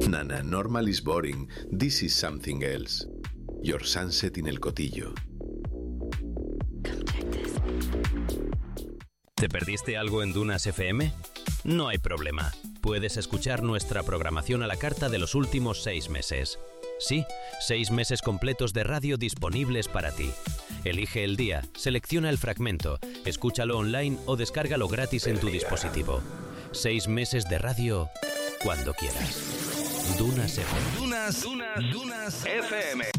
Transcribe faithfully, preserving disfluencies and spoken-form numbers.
Nana, normal is boring. This is something else. Your sunset in el Cotillo. ¿Te perdiste algo en Dunas F M? No hay problema. Puedes escuchar nuestra programación a la carta de los últimos seis meses. Sí, seis meses completos de radio disponibles para ti. Elige el día, selecciona el fragmento, escúchalo online o descárgalo gratis en tu dispositivo. Seis meses de radio cuando quieras. Dunas F M. Dunas, Dunas, Dunas F M.